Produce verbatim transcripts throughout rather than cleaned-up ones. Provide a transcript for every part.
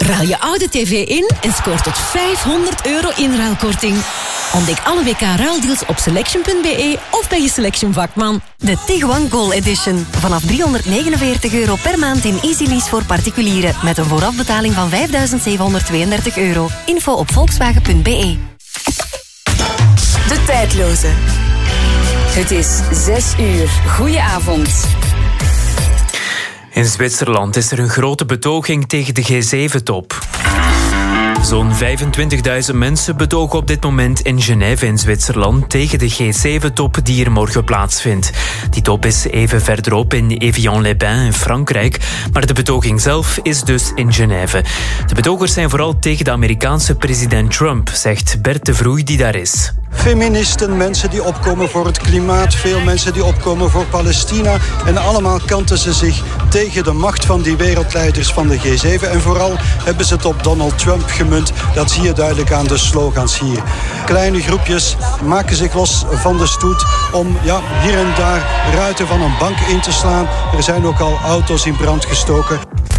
Ruil je oude tv in en scoor tot vijfhonderd euro inruilkorting. Ontdek alle W K-ruildeals op selection punt b e of bij je Selection vakman. De Tiguan Goal Edition. Vanaf driehonderdnegenenveertig euro per maand in Easy Lease voor particulieren. Met een voorafbetaling van vijfduizend zevenhonderdtweeëndertig euro. Info op volkswagen punt b e. De tijdloze. Het is zes uur. Goedenavond. In Zwitserland is er een grote betoging tegen de G zeven top. Zo'n vijfentwintigduizend mensen betogen op dit moment in Genève in Zwitserland tegen de G zeven top die er morgen plaatsvindt. Die top is even verderop in Évian-les-Bains in Frankrijk, maar de betoging zelf is dus in Genève. De betogers zijn vooral tegen de Amerikaanse president Trump, zegt Bert de Vroei die daar is. Feministen, mensen die opkomen voor het klimaat, veel mensen die opkomen voor Palestina. En allemaal kanten ze zich tegen de macht van die wereldleiders van de G zeven. En vooral hebben ze het op Donald Trump gemunt. Dat zie je duidelijk aan de slogans hier. Kleine groepjes maken zich los van de stoet om ja, hier en daar ruiten van een bank in te slaan. Er zijn ook al auto's in brand gestoken.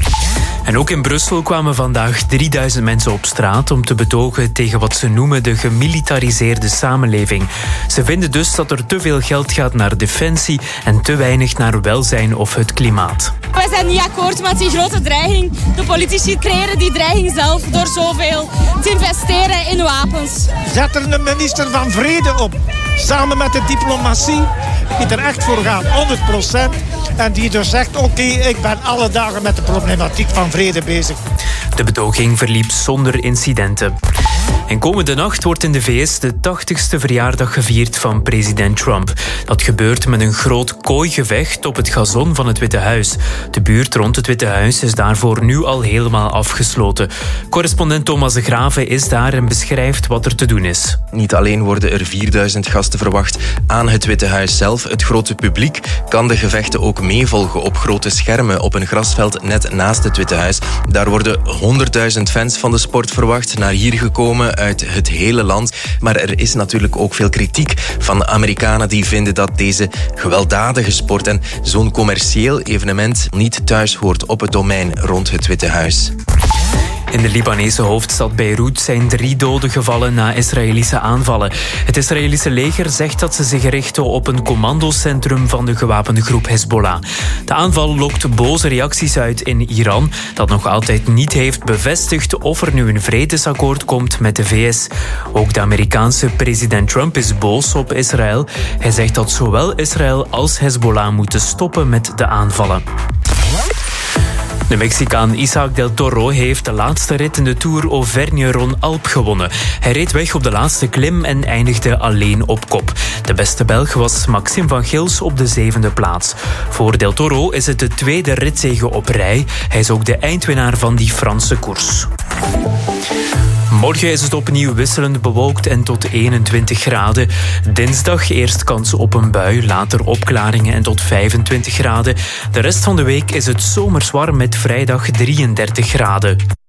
En ook in Brussel kwamen vandaag drieduizend mensen op straat om te betogen tegen wat ze noemen de gemilitariseerde samenleving. Ze vinden dus dat er te veel geld gaat naar defensie en te weinig naar welzijn of het klimaat. Wij zijn niet akkoord met die grote dreiging. De politici creëren die dreiging zelf door zoveel te investeren in wapens. Zet er een minister van Vrede op, samen met de diplomatie, die er echt voor gaat, honderd procent. En die dus zegt, oké, okay, ik ben alle dagen met de problematiek van vrede bezig. De betoging verliep zonder incidenten. En komende nacht wordt in de V S de tachtigste verjaardag gevierd van president Trump. Dat gebeurt met een groot kooigevecht op het gazon van het Witte Huis. De buurt rond het Witte Huis is daarvoor nu al helemaal afgesloten. Correspondent Thomas de Graven is daar en beschrijft wat er te doen is. Niet alleen worden er vierduizend gasten verwacht aan het Witte Huis zelf. Het grote publiek kan de gevechten ook meevolgen op grote schermen op een grasveld net naast het Witte Huis. Daar worden honderdduizend fans van de sport verwacht, naar hier gekomen uit het hele land. Maar er is natuurlijk ook veel kritiek van Amerikanen die vinden dat deze gewelddadige sport en zo'n commercieel evenement niet thuis hoort op het domein rond het Witte Huis. In de Libanese hoofdstad Beirut zijn drie doden gevallen na Israëlische aanvallen. Het Israëlische leger zegt dat ze zich richten op een commandocentrum van de gewapende groep Hezbollah. De aanval lokt boze reacties uit in Iran, dat nog altijd niet heeft bevestigd of er nu een vredesakkoord komt met de V S. Ook de Amerikaanse president Trump is boos op Israël. Hij zegt dat zowel Israël als Hezbollah moeten stoppen met de aanvallen. De Mexicaan Isaac del Toro heeft de laatste rit in de Tour Auvergne-Rhône-Alpes gewonnen. Hij reed weg op de laatste klim en eindigde alleen op kop. De beste Belg was Maxime van Gils op de zevende plaats. Voor del Toro is het de tweede ritzege op rij. Hij is ook de eindwinnaar van die Franse koers. Morgen is het opnieuw wisselend bewolkt en tot eenentwintig graden. Dinsdag eerst kans op een bui, later opklaringen en tot vijfentwintig graden. De rest van de week is het zomers warm met vrijdag drieëndertig graden.